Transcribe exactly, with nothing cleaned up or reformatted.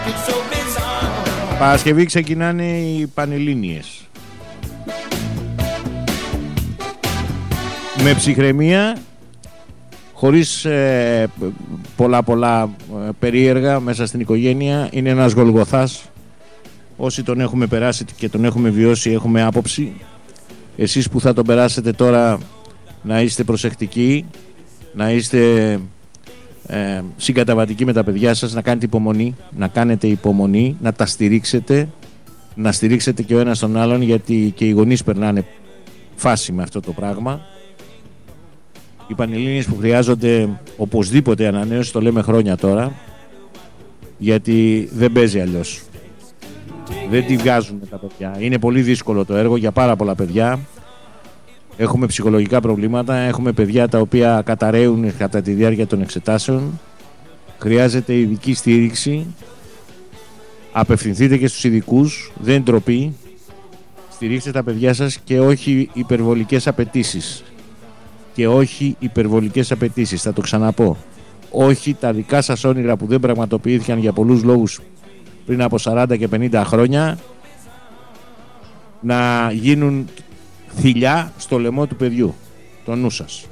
Παρασκευή ξεκινάνε οι Πανελλήνιες. Με ψυχραιμία, χωρίς ε, πολλά πολλά ε, περίεργα μέσα στην οικογένεια. Είναι ένας Γολγοθάς. Όσοι τον έχουμε περάσει και τον έχουμε βιώσει έχουμε άποψη. Εσείς που θα τον περάσετε τώρα, να είστε προσεκτικοί, να είστε ε, συγκαταβατικοί με τα παιδιά σας, να κάνετε υπομονή, να κάνετε υπομονή, να τα στηρίξετε, να στηρίξετε και ο ένας τον άλλον, γιατί και οι γονείς περνάνε φάση με αυτό το πράγμα. Οι Πανελλήνιες που χρειάζονται οπωσδήποτε ανανέωση, το λέμε χρόνια τώρα, γιατί δεν παίζει αλλιώς. Δεν τη βγάζουν τα παιδιά. Είναι πολύ δύσκολο το έργο για πάρα πολλά παιδιά. Έχουμε ψυχολογικά προβλήματα, έχουμε παιδιά τα οποία καταραίουν κατά τη διάρκεια των εξετάσεων. Χρειάζεται ειδική στήριξη. Απευθυνθείτε και στους ειδικούς, δεν είναι ντροπή. Στηρίξτε τα παιδιά σας και όχι υπερβολικές απαιτήσεις. Και όχι υπερβολικές απαιτήσεις, θα το ξαναπώ. Όχι τα δικά σας όνειρα που δεν πραγματοποιήθηκαν για πολλούς λόγους πριν από σαράντα και πενήντα χρόνια να γίνουν θηλιά στο λαιμό του παιδιού. Το νου σας.